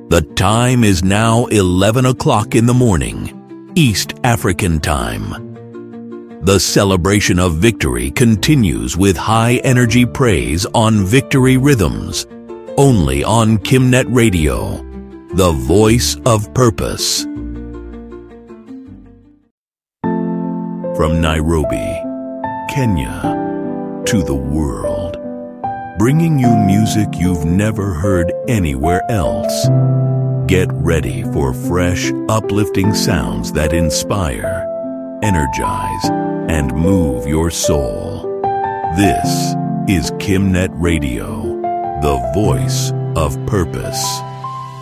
The time is now 11 o'clock in the morning, East African time. The celebration of victory continues with high-energy praise on Victory Rhythms, only on Kimnet Radio, the voice of purpose. From Nairobi, Kenya, to the world, bringing you music you've never heard anywhere else. Get ready for fresh, uplifting sounds that inspire, energize, and move your soul. This is Kimnet Radio, the voice of purpose.